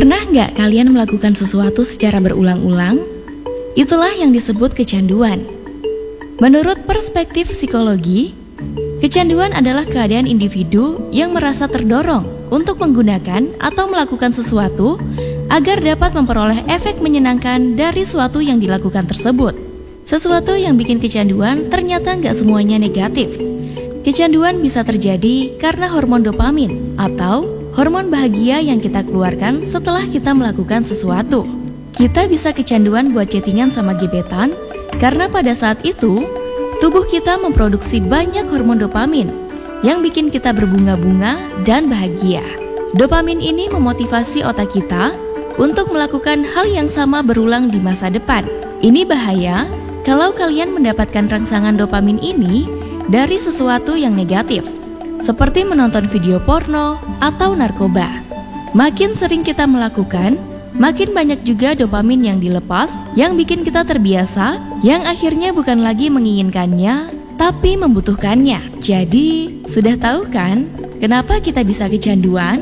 Pernah nggak kalian melakukan sesuatu secara berulang-ulang? Itulah yang disebut kecanduan. Menurut perspektif psikologi, kecanduan adalah keadaan individu yang merasa terdorong untuk menggunakan atau melakukan sesuatu agar dapat memperoleh efek menyenangkan dari suatu yang dilakukan tersebut. Sesuatu yang bikin kecanduan ternyata nggak semuanya negatif. Kecanduan bisa terjadi karena hormon dopamin atau hormon bahagia yang kita keluarkan setelah kita melakukan sesuatu. Kita bisa kecanduan buat chattingan sama gebetan karena pada saat itu tubuh kita memproduksi banyak hormon dopamin yang bikin kita berbunga-bunga dan bahagia. Dopamin ini memotivasi otak kita untuk melakukan hal yang sama berulang di masa depan. Ini bahaya kalau kalian mendapatkan rangsangan dopamin ini dari sesuatu yang negatif, seperti menonton video porno atau narkoba. Makin sering kita melakukan, makin banyak juga dopamin yang dilepas yang bikin kita terbiasa, yang akhirnya bukan lagi menginginkannya, tapi membutuhkannya. Jadi, sudah tahu kan kenapa kita bisa kecanduan?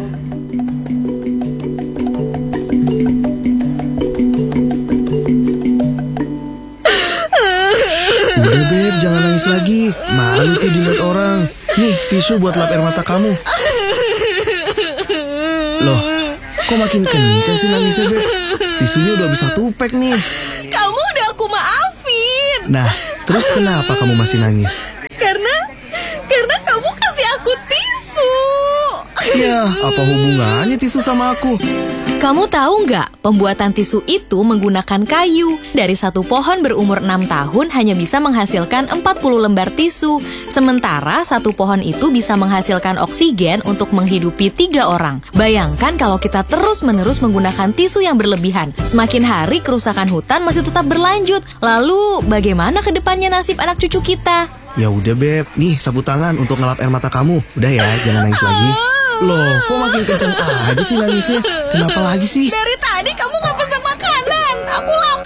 Udah Beb, jangan nangis lagi. Malu tuh dilihat orang. Nih, tisu buat lap air mata kamu. Loh, kok makin kenceng sih nangisnya Beb? Tisunya udah bisa tupek nih. Kamu udah aku maafin. Nah, terus kenapa kamu masih nangis? Karena kamu kasih aku tisu. Ya, apa hubungannya tisu sama aku? Kamu tahu nggak, pembuatan tisu itu menggunakan kayu. Dari satu pohon berumur 6 tahun hanya bisa menghasilkan 40 lembar tisu. Sementara satu pohon itu bisa menghasilkan oksigen untuk menghidupi 3 orang. Bayangkan kalau kita terus-menerus menggunakan tisu yang berlebihan. Semakin hari kerusakan hutan masih tetap berlanjut. Lalu bagaimana ke depannya nasib anak cucu kita? Ya udah Beb, nih sapu tangan untuk ngelap air mata kamu. Udah ya, jangan nangis lagi. Loh, kok makin kenceng aja sih nangisnya? Kenapa lagi sih? Dari tadi kamu nggak pesan makanan. Aku lapar.